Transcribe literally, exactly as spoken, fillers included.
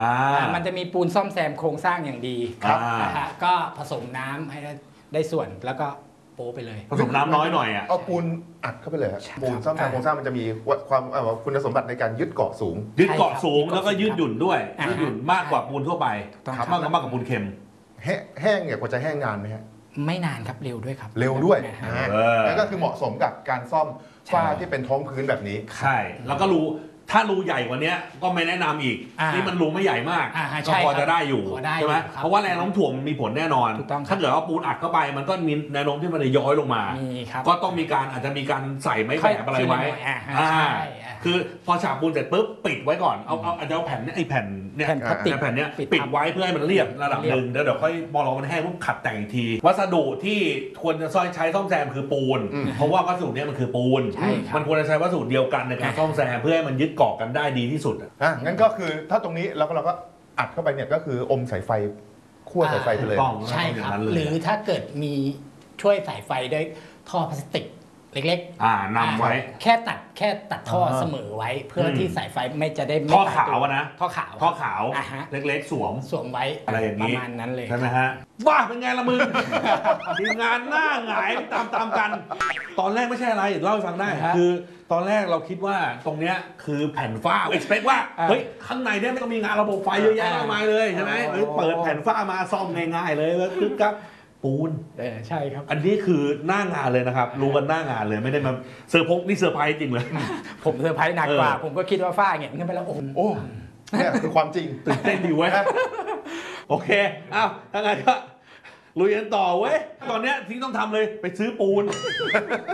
มันจะมีปูนซ่อมแซมโครงสร้างอย่างดีนะฮะก็ผสมน้ำให้ได้ส่วนแล้วก็โป๊ไปเลยผสมน้ำน้อยหน่อยอ่ะเอาปูนอัดเข้าไปเลยปูนซ่อมแซมโครงสร้างมันจะมีความคุณสมบัติในการยึดเกาะสูงยึดเกาะสูงแล้วก็ยืดหยุ่นด้วยยืดหยุ่นมากกว่าปูนทั่วไปมากกว่ามากกว่าปูนเค็มแห้งเนี่ยกว่าจะแห้งนานไหมฮะไม่นานครับเร็วด้วยครับเร็วด้วยนั่นก็คือเหมาะสมกับการซ่อมฝ้าที่เป็นท้องพื้นแบบนี้ใช่แล้วก็รูถ้ารูใหญ่กว่านี้ก็ไม่แนะนำอีกนี่มันรูไม่ใหญ่มากก็พอจะได้อยู่ใช่ไหมเพราะว่าแรงโน้มถ่วงมีผลแน่นอนถ้าเกิดว่าปูนอัดเข้าไปมันก็มีแนวโน้มที่มันจะย้อยลงมาก็ต้องมีการอาจจะมีการใส่ไม้แบบอะไรไว้คือพอฉาบปูนเสร็จปุ๊บปิดไว้ก่อนเอาเอาอาจจะเอาแผ่นนี้ไอ้แผ่นเนี่ยแผ่นเนี้ยปิดไว้เพื่อให้มันเรียบระดับหนึ่งแล้วเดี๋ยวค่อยพอเรามันแห้งปุ๊บขัดแต่งอีกทีวัสดุที่ควรจะใช้ซ่อมแซมคือปูนเพราะว่าวัสดุเนี้ยมันคือปูนมันควรจะใช้วัสดุเดียวกันในการซ่อมแซมเพื่อให้มันยึดเกาะกันได้ดีที่สุดอ่ะงั้นก็คือถ้าตรงนี้เราก็เราก็อัดเข้าไปเนี่ยก็คืออมสายไฟขั้วสายไฟไปเลยใช่ครับหรือถ้าเกิดมีช่วยสายไฟด้วยท่อพลาสติกเล็กๆอ่านำไว้แค่ตัดแค่ตัดท่อเสมอไว้เพื่อที่สายไฟไม่จะได้ท่อขาวนะท่อขาวท่อขาวเล็กๆสวมสวมไว้อะไรอย่างนี้ประมาณนั้นเลยใช่ไหมฮะว่าเป็นไงละมึงทีมงานหน้าหงายตามตามกันตอนแรกไม่ใช่อะไรเล่าให้ฟังได้คือตอนแรกเราคิดว่าตรงเนี้ยคือแผ่นฝ้าเอ็กซ์เพคว่าเฮ้ยข้างในเนี้ยไม่ต้องมีงานระบบไฟเยอะแยะมากมายเลยใช่ไหมเปิดแผ่นฝ้ามาซ่อมง่ายๆเลยแล้วปึ๊บครับปูนใช่ครับอันนี้คือหน้างานเลยนะครับรู้กันหน้างานเลยไม่ได้มาเซอร์พกนี่เซอร์ไพรส์จริงเลยผมเซอร์ไพรส์หนักกว่าผมก็คิดว่าฝ้าเงี้ยขึ้นไปแล้วโอ้เนี่ยคือความจริงตื่นเต้นดีเว้ยโอเคอ้าวถ้างั้นก็ลุยกันต่อเว้ยตอนเนี้ยที่ต้องทำเลยไปซื้อปูน